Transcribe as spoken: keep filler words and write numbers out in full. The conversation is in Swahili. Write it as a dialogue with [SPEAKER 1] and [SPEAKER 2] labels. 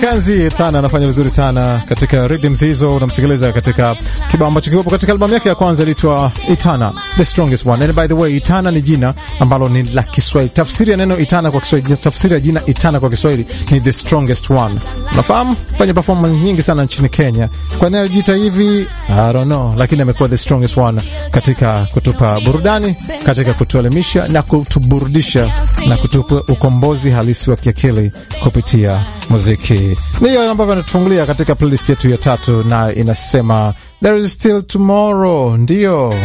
[SPEAKER 1] Kanzi Itana anafanya vizuri sana katika rhythms hizo. Unamsikiliza katika kibao ambacho kipo katika albamu yake ya kwanza iliitwa Itana, The Strongest One. And by the way, Itana ni jina ambalo ni la Kiswahili. Tafsiri ya neno Itana kwa Kiswahili, tafsiri ya jina Itana kwa Kiswahili ni The Strongest One. Unafahamu? Fanya performance nyingi sana nchini Kenya. Kwa nini anajiita hivi? I don't know, lakini amekuwa The Strongest One katika kutupa burudani, katika kutuelimisha na kutuburudisha na kutupa ukombozi halisi wa kiakili kupitia muziki. Ndiyo ambavyo anatufungulia katika playlist yetu ya tatu, na inasema There is Still Tomorrow. Ndiyo.